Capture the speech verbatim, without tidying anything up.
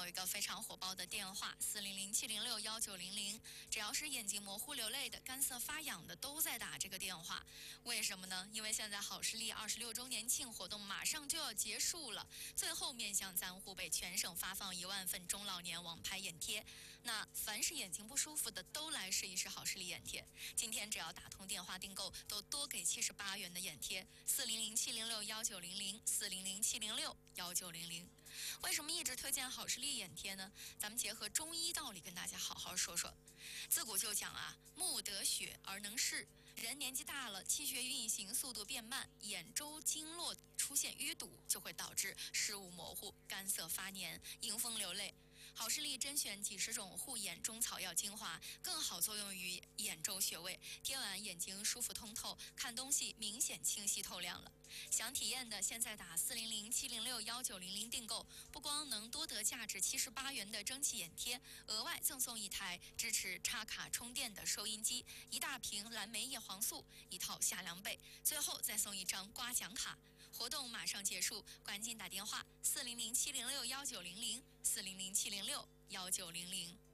有一个非常火爆的电话四零零七零六幺九零零，只要是眼睛模糊流泪的、干涩发痒的，都在打这个电话。为什么呢？因为现在好视力二十六周年庆活动马上就要结束了，最后面向咱湖北全省发放一万份中老年网拍眼贴。那凡是眼睛不舒服的，都来试一试好视力眼贴。今天只要打通电话订购，都多给七十八元的眼贴。四零零七零六幺九零零，四零零七零六幺九零零。为什么一直推荐好视力眼贴呢？咱们结合中医道理跟大家好好说说。自古就讲啊，目得血而能视。人年纪大了，气血运行速度变慢，眼周经络出现淤堵，就会导致视物模糊、干涩发黏、迎风流泪。好视力甄选几十种护眼中草药精华，更好作用于眼周穴位，贴完眼睛舒服通透，看东西明显清晰透亮了。想体验的，现在打四零零七零六幺九零零订购，不光能多得价值七十八元的蒸汽眼贴，额外赠送一台支持插卡充电的收音机，一大瓶蓝莓叶黄素，一套夏凉被，最后再送一张刮奖卡。活动马上结束，赶紧打电话四零零七零六幺九零零，四零零七零六幺九零零。